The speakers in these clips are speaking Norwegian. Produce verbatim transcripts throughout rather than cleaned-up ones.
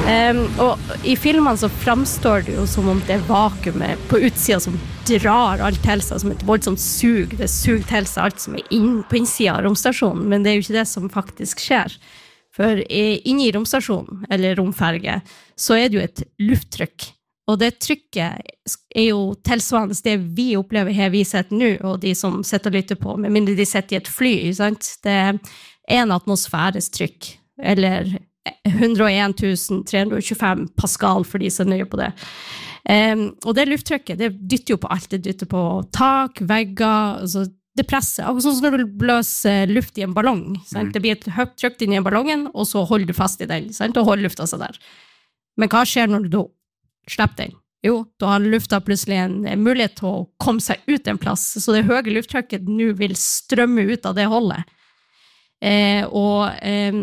Um, og I filmene så framstår det jo som om det er vakuumet på utsida som drar alt til seg som et voldsomt sug. Det suger til seg alt som er inn, på innsida av romstasjonen, men det er jo ikke det som faktisk skjer. For inne I romstasjonen, eller romferge, så er det jo et lufttrykk. Og det trykket er jo tilsvarende det vi opplever her vi sitter nå, og de som sitter og lytter på, med mindre de sitter I et fly, sant? Det er en atmosfæres trykk, eller one hundred one thousand three hundred twenty-five Pascal for de som er nøye på det. Um, og det lufttrykket, det dytter jo på alt. Det dytter på tak, vegger, altså det presser. Akkurat sånn som når du bløser luft I en ballong. Sant? Det blir et høyt trykk inn I en ballongen, og så holder du fast I den, sant? Og holder lufta seg der. Men hva skjer når du da slipper den? Jo, da har lufta plutselig en mulighet til å komme seg ut en plass, så det høye lufttrykket nå vil strømme ut av det holdet. Eh, og eh,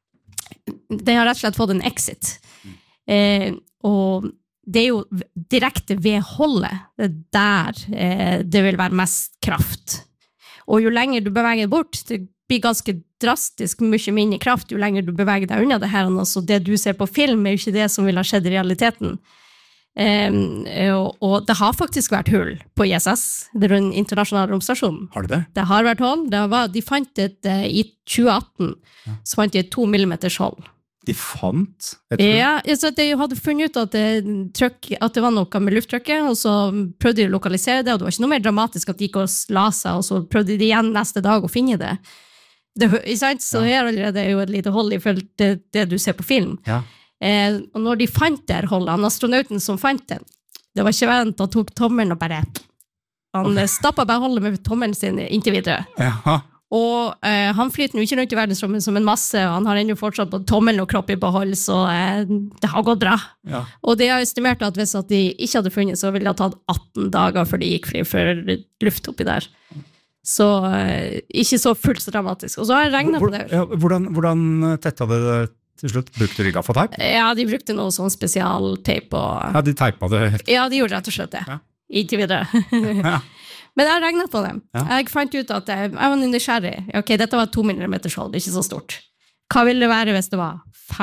det har rett og slett fått en exit. Eh, og det er jo direkte ved holdet, det er der eh, det vil være mest kraft. Og jo lenger du beveger bort, det blir ganske drastisk mye mindre kraft, jo lenger du beveger deg unna det her. Altså det du ser på film er jo ikke det som vil ha skjedd I realiteten. Eh, og, og det har faktisk vært hull på I S S, det er den internasjonale romstasjonen. Har det det? Det har vært hull. Det var, de fant et, uh, I twenty eighteen, ja. Så fant de et to millimeters hull. De fant? Ja, så de hadde funnet ut at det, trykk, at det var noe med lufttrykket, og så prøvde de å lokalisere det, og det var ikke noe mer dramatisk at de gikk og la seg, og så prøvde de igjen neste dag å finne det. det sant? Så ja. Her allerede er jo et lite hold I forhold til det, det du ser på film. Ja. Eh, og når de fant det holdet, han astronauten som fant det, det var ikke vent, han tok tommelen og bare, han okay. Stappet bare holdet med tommelen sin inntil videre. Jaha. Og eh, han flyter jo ikke rundt I verdensrommet som en masse, og han har ennå fortsatt på tommelen og kropp I behold, så eh, det har gått bra. Ja. Og det har estimert at hvis at de ikke hadde funnet, så ville det ha tatt eighteen dager før de gikk fri for luft oppi der. Så eh, ikke så fullt så dramatisk. Og så har jeg regnet Hvor, på det. Ja, hvordan, hvordan tetta det til slutt? Brukte de gaffateip? Ja, de brukte noe sånn spesialteip. Og... Ja, de teipet det helt. Ja, de gjorde rett og slett det. Ja. Ikke videre. Ja. Men jeg har regnet på dem. Ja. Jeg fant ut at jeg, jeg var nysgjerrig. Ok, dette var to millimeter skjold, ikke så stort. Hva ville det være hvis det var